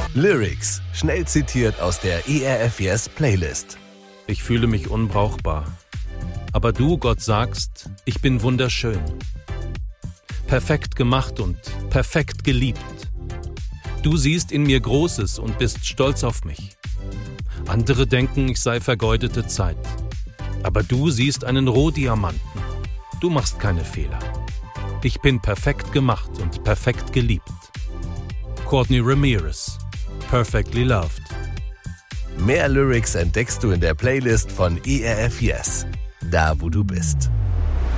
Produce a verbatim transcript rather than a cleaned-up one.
Lyrics, schnell zitiert aus der E R F Yes Playlist. Ich fühle mich unbrauchbar. Aber du, Gott, sagst, ich bin wunderschön. Perfekt gemacht und perfekt geliebt. Du siehst in mir Großes und bist stolz auf mich. Andere denken, ich sei vergeudete Zeit. Aber du siehst einen Rohdiamanten. Du machst keine Fehler. Ich bin perfekt gemacht und perfekt geliebt. Courtney Ramirez, Perfectly Loved. Mehr Lyrics entdeckst du in der Playlist von E R F Yes, da wo du bist.